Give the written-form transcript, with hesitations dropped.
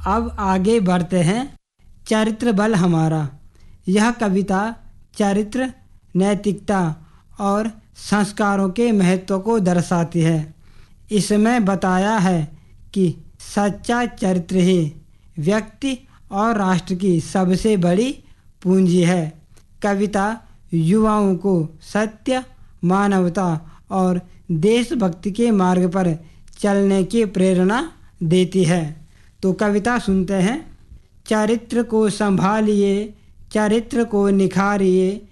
अब आगे बढ़ते हैं। चरित्र बल हमारा। यह कविता चरित्र, नैतिकता और संस्कारों के महत्व को दर्शाती है। इसमें बताया है कि सच्चा चरित्र ही व्यक्ति और राष्ट्र की सबसे बड़ी पूंजी है। कविता युवाओं को सत्य, मानवता और देशभक्ति के मार्ग पर चलने की प्रेरणा देती है। तो कविता सुनते हैं। चरित्र को संभालिए, चरित्र को निखारिए,